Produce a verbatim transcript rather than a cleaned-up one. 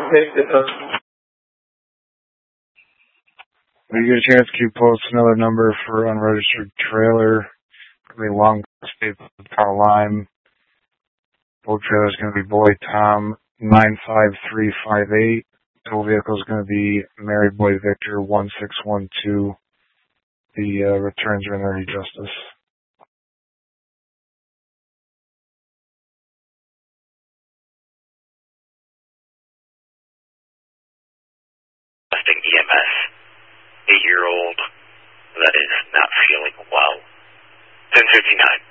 When you get a chance, can you post another number for unregistered trailer? It's going to be Long State Car Lime. Boat trailer is going to be Boy Tom nine five three five eight. Tow vehicle is going to be Mary Boy Victor one six one two. The uh, returns are in there, Justice. E M S, eight-year-old that is not feeling well. ten fifty-nine.